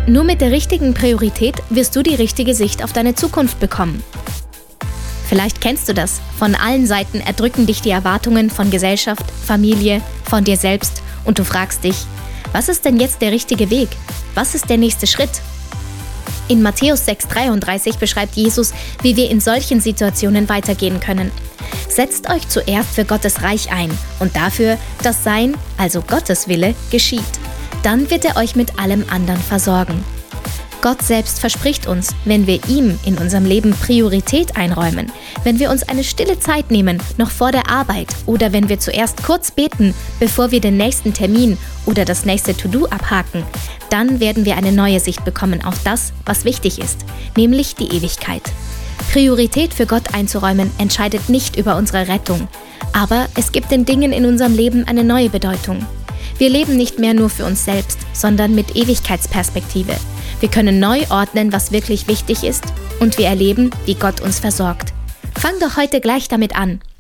Nur mit der richtigen Priorität wirst du die richtige Sicht auf deine Zukunft bekommen. Vielleicht kennst du das. Von allen Seiten erdrücken dich die Erwartungen von Gesellschaft, Familie, von dir selbst und du fragst dich, was ist denn jetzt der richtige Weg? Was ist der nächste Schritt? In Matthäus 6,33 beschreibt Jesus, wie wir in solchen Situationen weitergehen können. Setzt euch zuerst für Gottes Reich ein und dafür, dass sein, also Gottes Wille, geschieht. Dann wird er euch mit allem anderen versorgen. Gott selbst verspricht uns, wenn wir ihm in unserem Leben Priorität einräumen, wenn wir uns eine stille Zeit nehmen, noch vor der Arbeit oder wenn wir zuerst kurz beten, bevor wir den nächsten Termin oder das nächste To-Do abhaken, dann werden wir eine neue Sicht bekommen auf das, was wichtig ist, nämlich die Ewigkeit. Priorität für Gott einzuräumen entscheidet nicht über unsere Rettung, aber es gibt den Dingen in unserem Leben eine neue Bedeutung. Wir leben nicht mehr nur für uns selbst, sondern mit Ewigkeitsperspektive. Wir können neu ordnen, was wirklich wichtig ist und wir erleben, wie Gott uns versorgt. Fang doch heute gleich damit an.